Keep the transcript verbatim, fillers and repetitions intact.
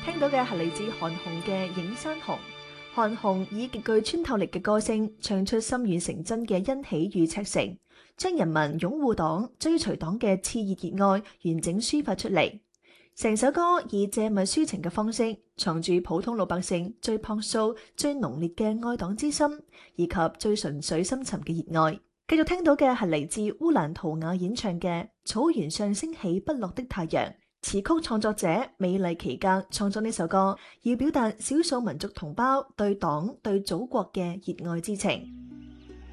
聽到嘅係嚟自韓紅嘅《影山紅》。韓紅以極具穿透力嘅歌聲，唱出心願成真嘅欣喜與赤誠，將人民擁護黨、追隨黨嘅熾熱熱愛完整抒發出嚟。成首歌以借物抒情嘅方式，藏住普通老百姓最樸素、最濃烈嘅愛黨之心，以及最純粹深沉嘅熱愛。繼續聽到嘅係嚟自烏蘭圖雅演唱嘅《草原上升起不落的太陽》。詞曲創作者美麗琪格創作呢首歌，要表達少數民族同胞對黨對祖國嘅熱愛之情。